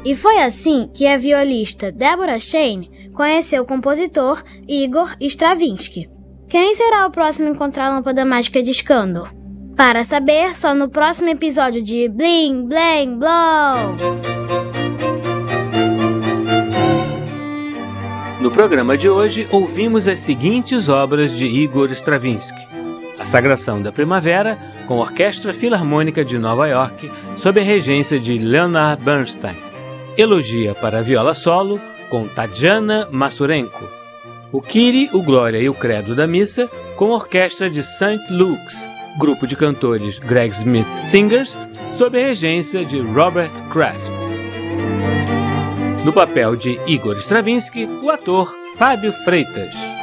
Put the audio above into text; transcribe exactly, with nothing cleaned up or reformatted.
E foi assim que a violista Deborah Shane conheceu o compositor Igor Stravinsky. Quem será o próximo a encontrar a lâmpada mágica de Scandor? Para saber, só no próximo episódio de Bling Blang Blow! No programa de hoje, ouvimos as seguintes obras de Igor Stravinsky: A Sagração da Primavera, com a Orquestra Filarmônica de Nova York, sob a regência de Leonard Bernstein. Elegia para viola solo, com Tatiana Masurenko. O Kyrie, o Glória e o Credo da Missa, com a Orquestra de Saint Luke's, grupo de cantores Greg Smith Singers, sob a regência de Robert Kraft. No papel de Igor Stravinsky, o ator Fábio Freitas.